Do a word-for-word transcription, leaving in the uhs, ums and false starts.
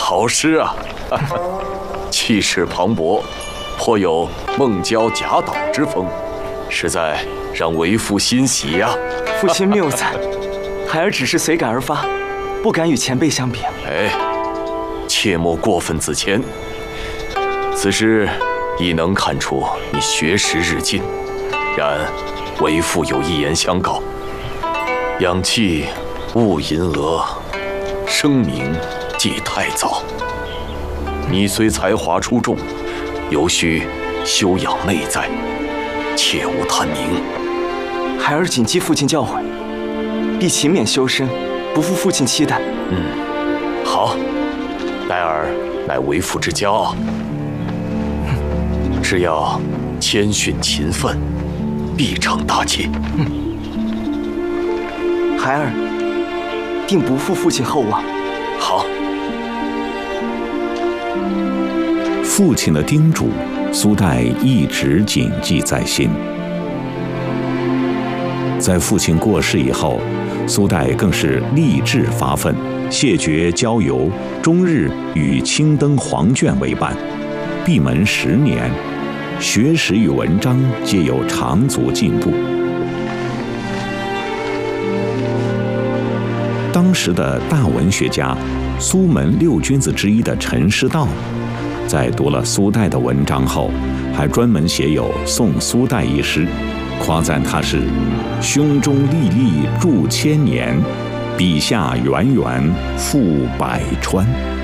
好诗啊，气势磅礴，颇有孟郊贾岛之风，实在让为父欣喜呀、啊。 父亲谬赞，孩儿只是随感而发，不敢与前辈相比。 哎，切莫过分自谦。此诗已能看出你学识日进，然为父有一言相告：养气勿吟额，声名既太早。你虽才华出众，犹需修养内在，切勿贪名。 孩儿谨记父亲教诲，必勤勉修身，不负父亲期待。 嗯，好，待儿乃为父之骄傲。只要谦逊勤奋，必成大器。 嗯，孩儿定不负父亲厚望。 好。 父亲的叮嘱，苏代一直谨记在心。在父亲过世以后，苏代更是立志发奋，谢绝郊游，终日与青灯黄卷为伴，闭门十年，学识与文章皆有长足进步。当时的大文学家，苏门六君子之一的陈师道，在读了苏代的文章后，还专门写有《宋苏代》一诗，夸赞他是胸中历历著千年，笔下源源赋百川。